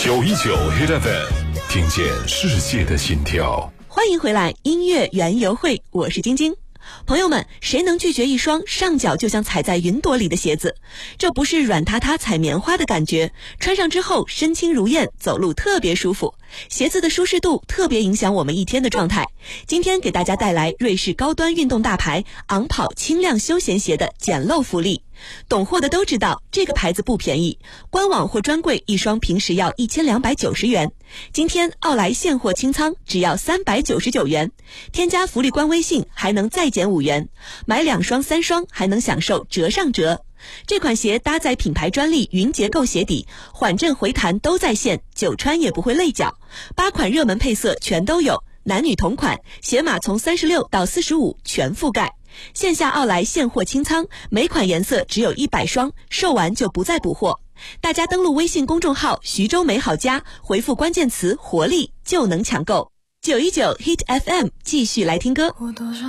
919 Hit FM， 听见世界的心跳。 欢迎回来，音乐园游会，我是晶晶。朋友们，谁能拒绝一双上脚就像踩在云朵里的鞋子？这不是软塌塌踩棉花的感觉，穿上之后身轻如燕，走路特别舒服。鞋子的舒适度特别影响我们一天的状态。今天给大家带来瑞士高端运动大牌昂跑轻量休闲鞋的捡漏福利。懂货的都知道，这个牌子不便宜，官网或专柜一双平时要1290元，今天奥莱现货清仓只要399元，添加福利官微信还能再减5元，买2双3双还能享受折上折。这款鞋搭载品牌专利云结构鞋底，缓震回弹都在线，久穿也不会累脚。8款热门配色全都有，男女同款，鞋码从36到45全覆盖。线下奥莱现货清仓，每款颜色只有100双，售完就不再补货。大家登录微信公众号徐州美好家，回复关键词活力就能抢购。919 Hit FM 继续来听歌。